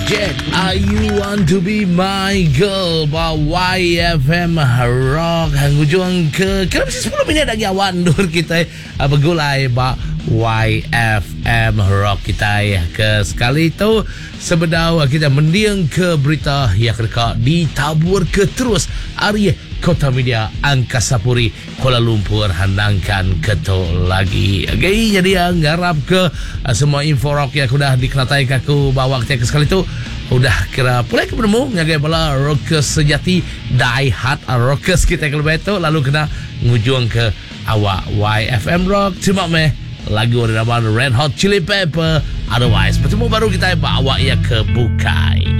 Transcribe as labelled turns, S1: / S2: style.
S1: Jet, are you want to be my girl? Ba YFM Rock hujung ke kira mesti 10 minit lagi awan dur kita bergulai ba YFM Rock kita ke sekali tu sebedau kita mendiang ke berita yang kerja ditabur ke terus Arya Kota Media Angkasa Puri Kuala Lumpur handangkan ketul lagi. Okay, jadi ngarap ke semua info rock yang sudah dikenatai aku bawa ke sekali tu udah kira pulai ke bertemu ngagai bala rockers sejati die hard rockers kita kalau betul lalu kena ngujung ke awak YFM Rock cuma meh lagu dari nama Red Hot Chili Pepper otherwise bertemu baru kita bawa ia ke Bukai.